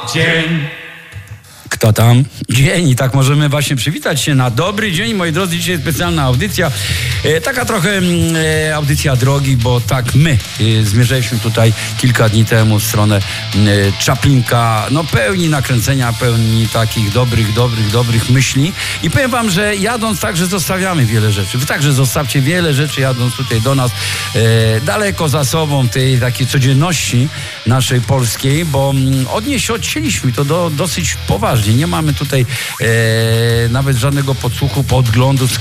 dzień. Kto tam? Dzień. I tak możemy właśnie przywitać się na dobry dzień. Moi drodzy, dzisiaj specjalna audycja. Taka trochę audycja drogi, bo tak my zmierzaliśmy tutaj kilka dni temu w stronę Czaplinka. No pełni nakręcenia, pełni takich dobrych myśli. I powiem wam, że jadąc także zostawiamy wiele rzeczy. Wy także zostawcie wiele rzeczy jadąc tutaj do nas daleko za sobą tej takiej codzienności naszej polskiej, bo od niej się odcięliśmy. To dosyć poważnie. Nie mamy tutaj nawet żadnego podsłuchu, podglądu,